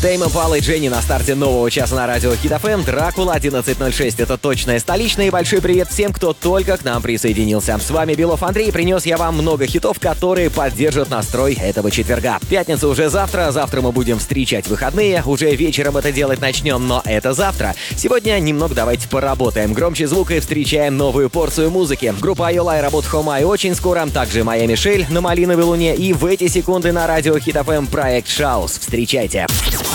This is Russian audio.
Тейм Импала и Дженни на старте нового часа на радио Хит FM. Дракула 11.06. Это точная столичная. И большой привет всем, кто только к нам присоединился. С вами Белов Андрей. Принес я вам много хитов, которые поддержат настрой этого четверга. Пятница уже завтра. Завтра мы будем встречать выходные. Уже вечером это делать начнем, но это завтра. Сегодня немного давайте поработаем. Громче звука и встречаем новую порцию музыки. Группа Айола работ Хомай очень скоро. Также Моя Мишель на Малиновой Луне. И в эти секунды на радио Хит FM проект Шаус. Встречайте.